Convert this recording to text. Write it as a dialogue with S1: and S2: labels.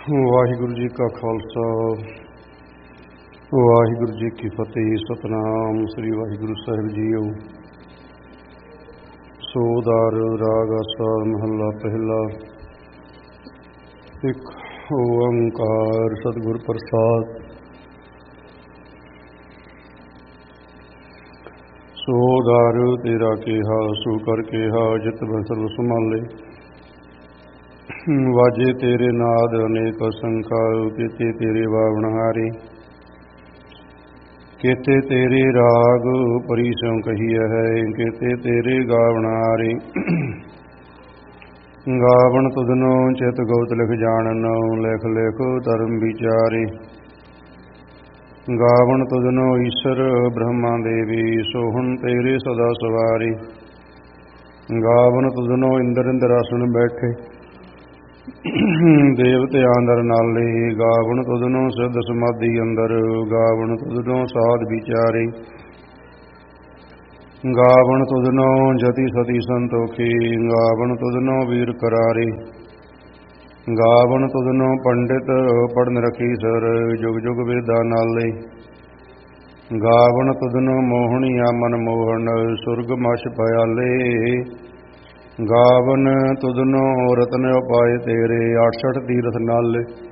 S1: ਵਾਹਿਗੁਰੂ ਜੀ ਕਾ ਖਾਲਸਾ ਵਾਹਿਗੁਰੂ ਜੀ ਕੀ ਫਤਿਹ। ਸਤਿਨਾਮ ਸ੍ਰੀ ਵਾਹਿਗੁਰੂ ਸਾਹਿਬ ਜੀਓ। ਸੋਦਾਰ ਰਾਗ ਆਸਾ ਮਹੱਲਾ ਪਹਿਲਾ। ਇੱਕ ਓੰਕਾਰ ਸਤਿਗੁਰ ਪ੍ਰਸਾਦ। ਸੋਦਾਰ ਤੇਰਾ ਕਿਹਾ ਸੋ ਕਰ ਕਿਹਾ ਜਿਤ ਬਸਲ ਸੰਭਾਲੇ। ਵਾਜੇ ਤੇਰੇ ਨਾਦ ਅਨੇਕ ਅਸੰਖਾ ਕੀਤੇ ਤੇਰੇ ਬਾਵਨਹਾਰੇ। ਕੀਤੇ ਤੇਰੇ ਰਾਗ ਪਰੀ ਸਿਉ ਕਹੀਐ ਹੈ ਕੀਤੇ ਤੇਰੇ ਗਾਵਨਹਾਰੇ। ਗਾਵਨ ਤੁਧਨੋ ਚਿਤ ਗਉਤ ਲਿਖ ਜਾਣਨ ਲਿਖ ਲਿਖ ਧਰਮ ਵਿਚਾਰੇ। ਗਾਵਨ ਤੁਧਨੋ ਈਸ਼ਰ ਬ੍ਰਹਮਾ ਦੇਵੀ ਸੋਹਣ ਤੇਰੇ ਸਦਾ ਸਵਾਰੇ। ਗਾਵਨ ਤੁਧਨੋ ਇੰਦਰ ਇੰਦਰਾਸਣ ਬੈਠੇ ਦੇਵਤਿਆਂ ਅੰਦਰ ਨਾਲੇ। ਗਾਵਨ ਤੁਧਨੋ ਸਿੱਧ ਸਮਾਧੀ ਅੰਦਰ ਗਾਵਨ ਤੁਧਨੋ ਸਾਧ ਵਿਚਾਰੇ। ਗਾਵਨ ਤੁਧਨੋ ਜਤੀ ਸਤੀ ਸੰਤੋਖੀ ਗਾਵਨ ਤੁਧਨੋ ਵੀਰ ਕਰਾਰੇ। ਗਾਵਨ ਤੁਧਨੋ ਪੰਡਿਤ ਪੜਨ ਰਖੀ ਸਰ ਜੁਗ ਜੁਗ ਵੇਦਾਂ ਨਾਲੇ। ਗਾਵਨ ਤੁਧਨੋ ਮੋਹਣੀਆ ਮਨ ਮੋਹਣ ਸੁਰਗ ਮਛ ਪਿਆਲੇ। ਗਾਵਨ ਤੁਧਨੋ ਰਤਨ ਉਪਾਏ ਤੇਰੇ 68 ਤੀਰਥ ਨਾਲੇ।